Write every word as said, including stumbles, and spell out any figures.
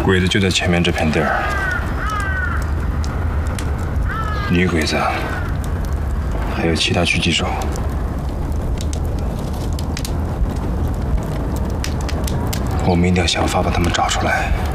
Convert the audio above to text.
鬼子就在前面这片地儿，女鬼子还有其他狙击手。我们一定要想法把他们找出来。